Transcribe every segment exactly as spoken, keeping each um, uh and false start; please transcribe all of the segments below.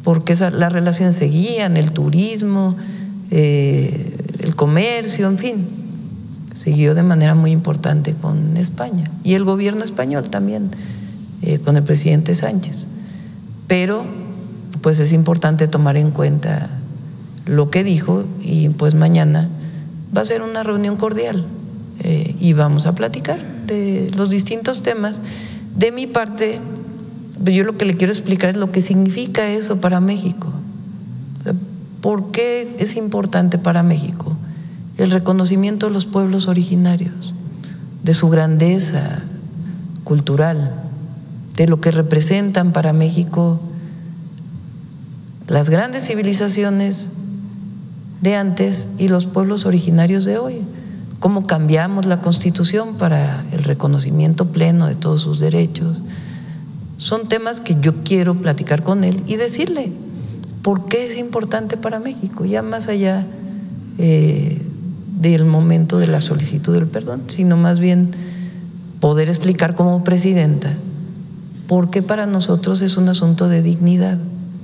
porque esa, las relaciones seguían, el turismo, eh, el comercio, en fin, siguió de manera muy importante con España y el gobierno español también, eh, con el presidente Sánchez. Pero pues es importante tomar en cuenta lo que dijo y pues mañana va a ser una reunión cordial eh, y vamos a platicar de los distintos temas. De mi parte, yo lo que le quiero explicar es lo que significa eso para México. O sea, ¿por qué es importante para México el reconocimiento de los pueblos originarios, de su grandeza cultural, de lo que representan para México las grandes civilizaciones de antes y los pueblos originarios de hoy? ¿Cómo cambiamos la Constitución para el reconocimiento pleno de todos sus derechos? Son temas que yo quiero platicar con él y decirle por qué es importante para México, ya más allá eh, del momento de la solicitud del perdón, sino más bien poder explicar como presidenta por qué para nosotros es un asunto de dignidad,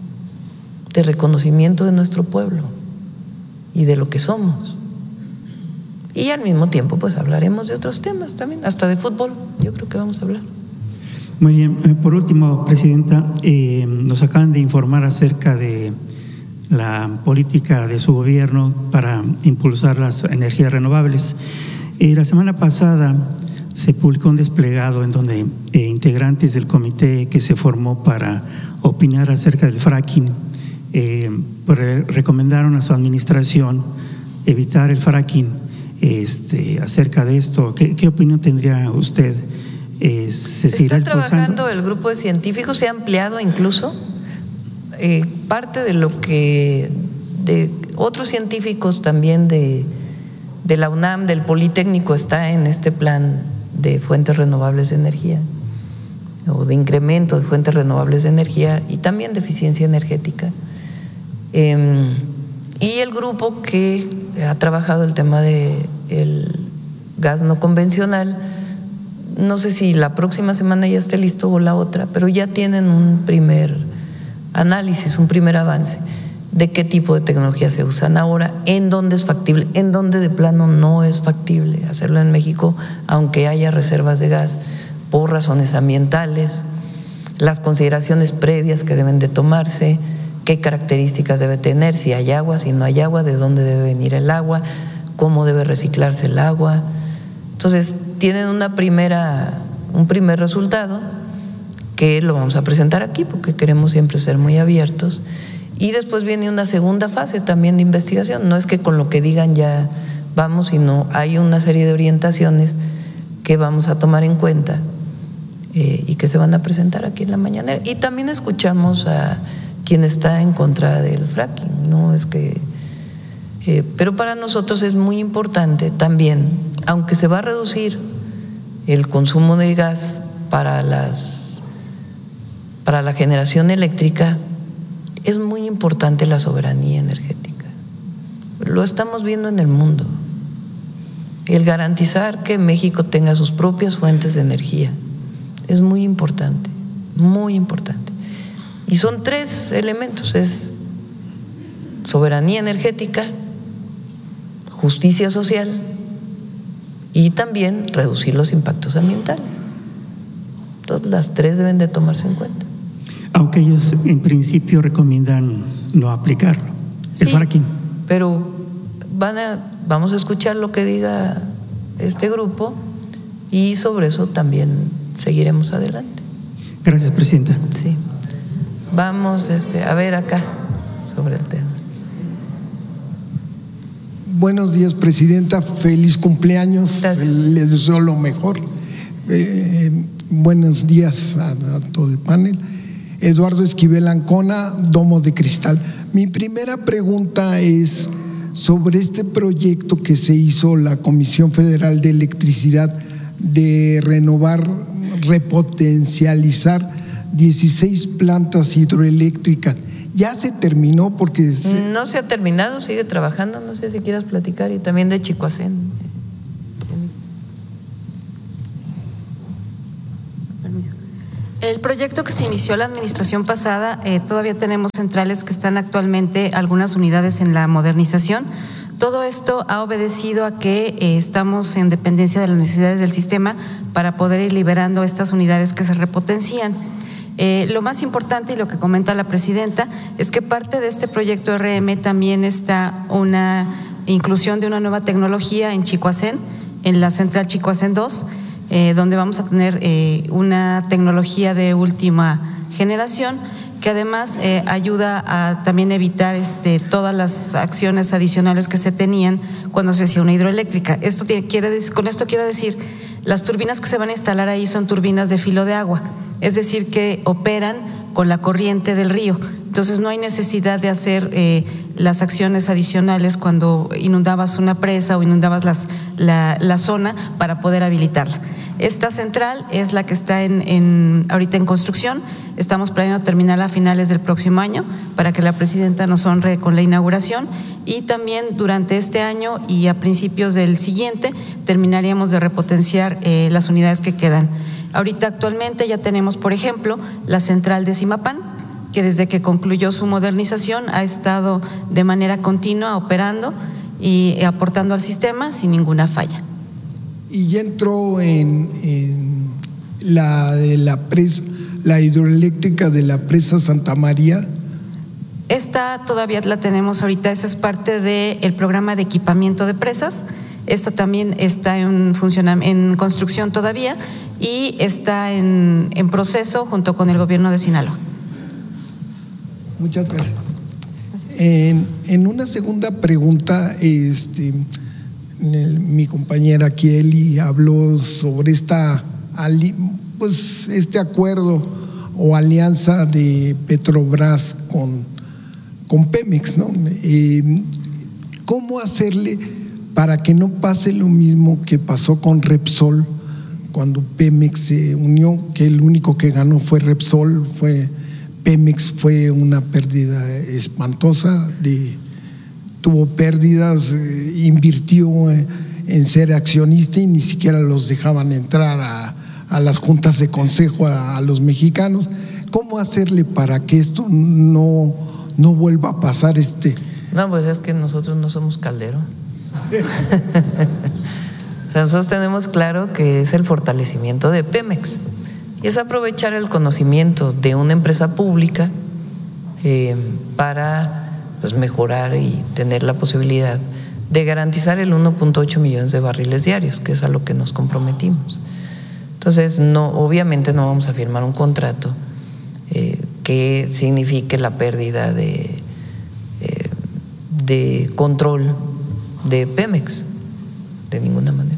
de reconocimiento de nuestro pueblo y de lo que somos. Y al mismo tiempo pues hablaremos de otros temas también, hasta de fútbol, yo creo que vamos a hablar. Muy bien, por último, Presidenta, eh, nos acaban de informar acerca de la política de su gobierno para impulsar las energías renovables. Eh, la semana pasada se publicó un desplegado en donde eh, integrantes del comité que se formó para opinar acerca del fracking eh, pues re recomendaron a su administración evitar el fracking. Este, acerca de esto, ¿qué, qué opinión tendría usted? Eh, ¿se Está trabajando el grupo de científicos, se ha ampliado incluso eh, parte de lo que de otros científicos también de, de la UNAM, del Politécnico, está en este plan de fuentes renovables de energía o de incremento de fuentes renovables de energía y también de eficiencia energética. Eh, y el grupo que ha trabajado el tema de el gas no convencional, no sé si la próxima semana ya esté listo o la otra, pero ya tienen un primer análisis, un primer avance de qué tipo de tecnología se usan ahora, en dónde es factible, en dónde de plano no es factible hacerlo en México, aunque haya reservas de gas por razones ambientales, las consideraciones previas que deben de tomarse, qué características debe tener, si hay agua, si no hay agua, de dónde debe venir el agua, cómo debe reciclarse el agua. Entonces, tienen una primera, un primer resultado que lo vamos a presentar aquí porque queremos siempre ser muy abiertos. Y después viene una segunda fase también de investigación. No es que con lo que digan ya vamos, sino hay una serie de orientaciones que vamos a tomar en cuenta eh, y que se van a presentar aquí en la mañanera. Y también escuchamos a quien está en contra del fracking, no es que… Eh, pero para nosotros es muy importante también, aunque se va a reducir el consumo de gas para, las, para la generación eléctrica, es muy importante la soberanía energética. Lo estamos viendo en el mundo. El garantizar que México tenga sus propias fuentes de energía es muy importante, muy importante. Y son tres elementos, es soberanía energética, justicia social y también reducir los impactos ambientales. Entonces, las tres deben de tomarse en cuenta. Aunque ellos en principio recomiendan no aplicarlo, el sí, fracking. Pero van a, vamos a escuchar lo que diga este grupo y sobre eso también seguiremos adelante. Gracias, Presidenta. Sí. Vamos este, a ver acá sobre el tema. Buenos días, Presidenta. Feliz cumpleaños. Gracias. Les deseo lo mejor. Eh, buenos días a, a todo el panel. Eduardo Esquivel Ancona, Domo de Cristal. Mi primera pregunta es sobre este proyecto que se hizo la Comisión Federal de Electricidad de renovar, repotencializar dieciséis plantas hidroeléctricas. ¿Ya se terminó? Porque se… No se ha terminado, sigue trabajando, no sé si quieras platicar, y también de Chicoacén. Permiso. El proyecto que se inició la administración pasada, eh, todavía tenemos centrales que están actualmente algunas unidades en la modernización. Todo esto ha obedecido a que eh, estamos en dependencia de las necesidades del sistema para poder ir liberando estas unidades que se repotencian. Eh, lo más importante y lo que comenta la presidenta es que parte de este proyecto R M también está una inclusión de una nueva tecnología en Chicoacén, en la central Chicoacén dos, eh, donde vamos a tener eh, una tecnología de última generación que además eh, ayuda a también evitar este, todas las acciones adicionales que se tenían cuando se hacía una hidroeléctrica. Esto tiene, quiere, con esto quiero decir, las turbinas que se van a instalar ahí son turbinas de filo de agua, es decir, que operan con la corriente del río. Entonces no hay necesidad de hacer eh, las acciones adicionales cuando inundabas una presa o inundabas las, la, la zona para poder habilitarla. Esta central es la que está en, en, ahorita en construcción. Estamos planeando terminarla a finales del próximo año para que la presidenta nos honre con la inauguración, y también durante este año y a principios del siguiente terminaríamos de repotenciar eh, las unidades que quedan. Ahorita actualmente ya tenemos, por ejemplo, la central de Zimapán, que desde que concluyó su modernización ha estado de manera continua operando y aportando al sistema sin ninguna falla. Y ya entró en, en la de la presa, la hidroeléctrica de la presa Santa María. Esta todavía la tenemos ahorita, esa es parte del programa de equipamiento de presas. Esta también está en, en construcción todavía y está en, en proceso junto con el gobierno de Sinaloa. Muchas gracias. En, en una segunda pregunta, este, el, mi compañera Kieli habló sobre esta, pues, este acuerdo o alianza de Petrobras con, con Pemex, ¿no? Eh, ¿Cómo hacerle para que no pase lo mismo que pasó con Repsol cuando Pemex se unió, que el único que ganó fue Repsol, fue Pemex fue una pérdida espantosa, de, tuvo pérdidas, eh, invirtió eh, en ser accionista y ni siquiera los dejaban entrar a, a las juntas de consejo a, a los mexicanos? ¿Cómo hacerle para que esto no, no vuelva a pasar? este? No, pues es que nosotros no somos Caldero. Nosotros tenemos claro que es el fortalecimiento de Pemex y es aprovechar el conocimiento de una empresa pública eh, para pues, mejorar y tener la posibilidad de garantizar el uno punto ocho millones de barriles diarios, que es a lo que nos comprometimos. Entonces, no, obviamente no vamos a firmar un contrato eh, que signifique la pérdida de, eh, de control de Pemex, de ninguna manera.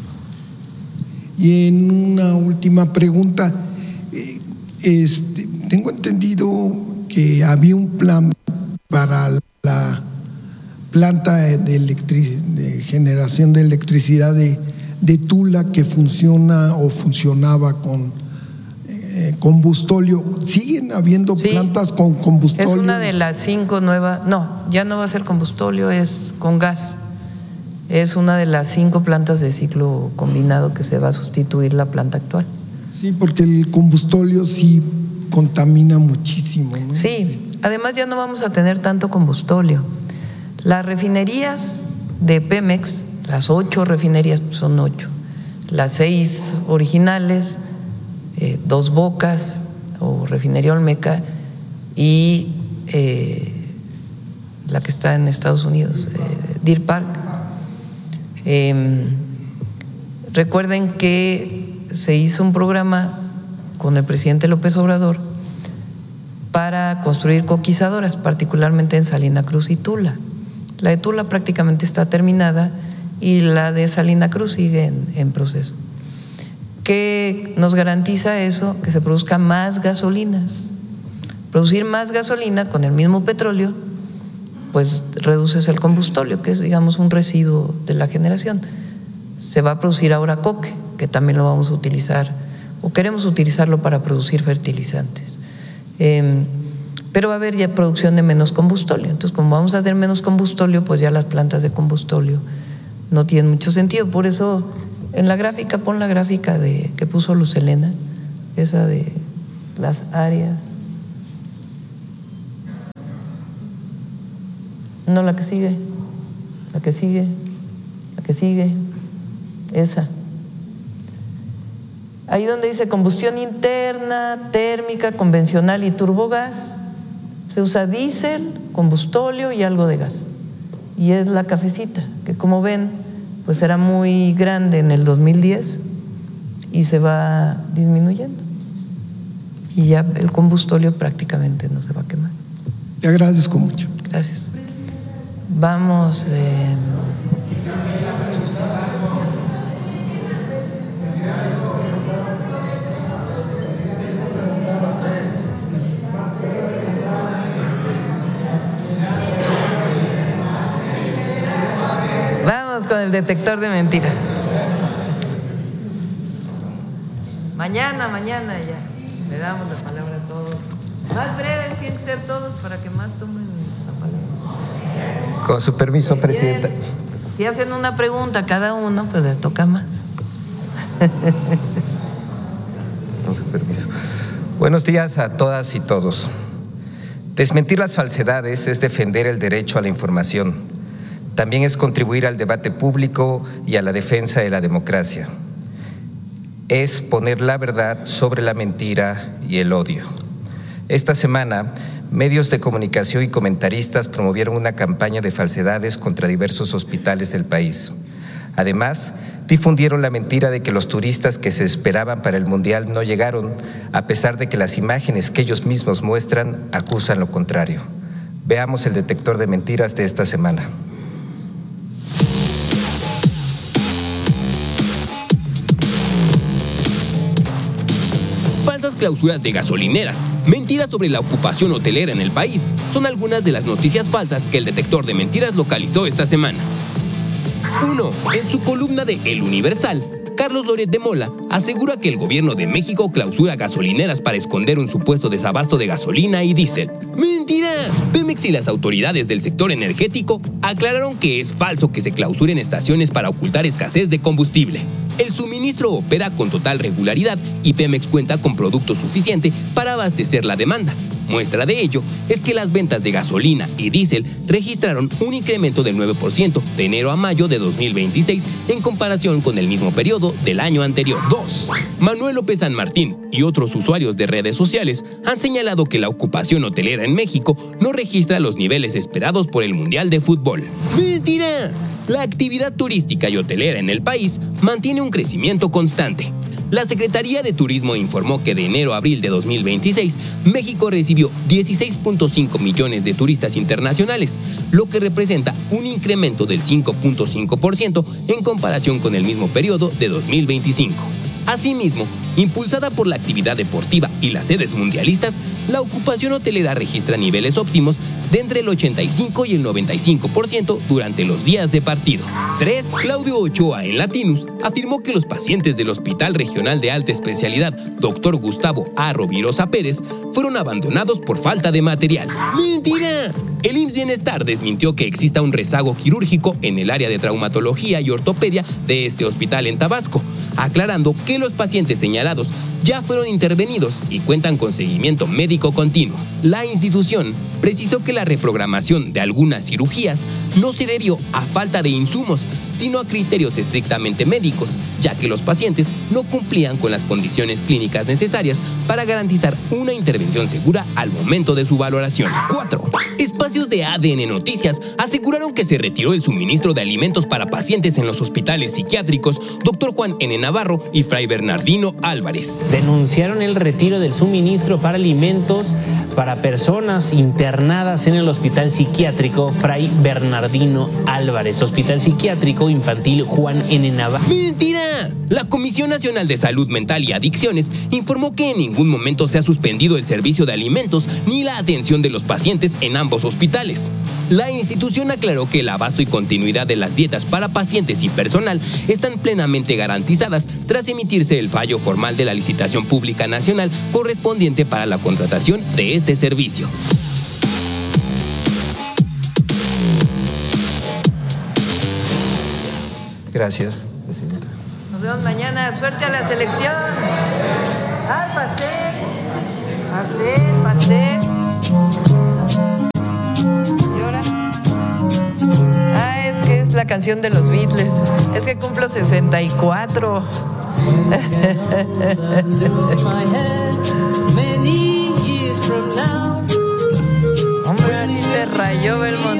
Y en una última pregunta, este, tengo entendido que había un plan para la planta de, electric, de generación de electricidad de, de Tula, que funciona o funcionaba con eh, combustóleo. ¿Siguen habiendo sí, plantas con combustóleo? Es una de las cinco nuevas, no, ya no va a ser combustóleo, es con gas. Es una de las cinco plantas de ciclo combinado que se va a sustituir la planta actual. Sí, porque el combustóleo sí contamina muchísimo, ¿no? Sí, además ya no vamos a tener tanto combustóleo. Las refinerías de Pemex, las ocho refinerías, son ocho, las seis originales, eh, Dos Bocas o Refinería Olmeca y eh, la que está en Estados Unidos, eh, Deer Park. Eh, recuerden que se hizo un programa con el presidente López Obrador para construir coquizadoras, particularmente en Salina Cruz y Tula. La de Tula prácticamente está terminada y la de Salina Cruz sigue en, en proceso. ¿Qué nos garantiza eso? Que se produzca más gasolinas. Producir más gasolina con el mismo petróleo, pues reduces el combustóleo, que es, digamos, un residuo de la generación. Se va a producir ahora coque, que también lo vamos a utilizar, o queremos utilizarlo para producir fertilizantes. Eh, pero va a haber ya producción de menos combustóleo. Entonces, como vamos a hacer menos combustóleo, pues ya las plantas de combustóleo no tienen mucho sentido. Por eso, en la gráfica, pon la gráfica de que puso Luz Helena, esa de las áreas. No, la que sigue, la que sigue, la que sigue, esa. Ahí donde dice combustión interna, térmica, convencional y turbogás, se usa diésel, combustóleo y algo de gas. Y es la cafecita, que como ven, pues era muy grande en el dos mil diez y se va disminuyendo. Y ya el combustóleo prácticamente no se va a quemar. Le agradezco mucho. Gracias. Vamos. Eh, Vamos con el detector de mentiras. Mañana, mañana ya le damos la palabra a todos. Más breves tienen que ser todos para que más tomen la palabra. Con su permiso, presidenta. Si hacen una pregunta a cada uno, pues les toca más. Con su permiso. Buenos días a todas y todos. Desmentir las falsedades es defender el derecho a la información. También es contribuir al debate público y a la defensa de la democracia. Es poner la verdad sobre la mentira y el odio. Esta semana, medios de comunicación y comentaristas promovieron una campaña de falsedades contra diversos hospitales del país. Además, difundieron la mentira de que los turistas que se esperaban para el Mundial no llegaron, a pesar de que las imágenes que ellos mismos muestran acusan lo contrario. Veamos el detector de mentiras de esta semana. Falsas clausuras de gasolineras, mentiras sobre la ocupación hotelera en el país, son algunas de las noticias falsas que el detector de mentiras localizó esta semana. uno. En su columna de El Universal, Carlos Loret de Mola asegura que el gobierno de México clausura gasolineras para esconder un supuesto desabasto de gasolina y diésel. ¡Mentira! Pemex y las autoridades del sector energético aclararon que es falso que se clausuren estaciones para ocultar escasez de combustible. El suministro opera con total regularidad y Pemex cuenta con producto suficiente para abastecer la demanda. Muestra de ello es que las ventas de gasolina y diésel registraron un incremento del nueve por ciento de enero a mayo de dos mil veintiséis en comparación con el mismo periodo del año anterior. dos. Manuel López San Martín y otros usuarios de redes sociales han señalado que la ocupación hotelera en México no registra los niveles esperados por el Mundial de Fútbol. ¡Mentira! La actividad turística y hotelera en el país mantiene un crecimiento constante. La Secretaría de Turismo informó que de enero a abril de dos mil veintiséis, México recibió dieciséis punto cinco millones de turistas internacionales, lo que representa un incremento del cinco punto cinco por ciento en comparación con el mismo periodo de dos mil veinticinco. Asimismo, impulsada por la actividad deportiva y las sedes mundialistas, la ocupación hotelera registra niveles óptimos de entre el ochenta y cinco y el noventa y cinco por ciento durante los días de partido. tres. Claudio Ochoa en Latinus afirmó que los pacientes del Hospital Regional de Alta Especialidad doctor Gustavo A. Rovirosa Pérez fueron abandonados por falta de material. ¡Mentira! El I M S S Bienestar desmintió que exista un rezago quirúrgico en el área de traumatología y ortopedia de este hospital en Tabasco, aclarando que los pacientes señalados ya fueron intervenidos y cuentan con seguimiento médico continuo. La institución precisó que la reprogramación de algunas cirugías no se debió a falta de insumos, sino a criterios estrictamente médicos, ya que los pacientes no cumplían con las condiciones clínicas necesarias para garantizar una intervención segura al momento de su valoración. cuatro. Espacios de A D N Noticias aseguraron que se retiró el suministro de alimentos para pacientes en los hospitales psiquiátricos doctor Juan N. Navarro y Fray Bernardino Álvarez. Denunciaron el retiro del suministro para alimentos para personas internadas en el Hospital Psiquiátrico Fray Bernardino Álvarez, Hospital Psiquiátrico Infantil Juan N. Navarro. ¡Mentira! La Comisión Nacional de Salud Mental y Adicciones informó que en ningún momento se ha suspendido el servicio de alimentos ni la atención de los pacientes en ambos hospitales. La institución aclaró que el abasto y continuidad de las dietas para pacientes y personal están plenamente garantizadas tras emitirse el fallo formal de la licitación pública nacional correspondiente para la contratación de este servicio. Gracias, presidenta. Nos vemos mañana. Suerte a la selección. ¡Al pastel! Pastel, pastel. ¿Y ahora? Ah, es que es la canción de los Beatles. Es que cumplo sesenta y cuatro.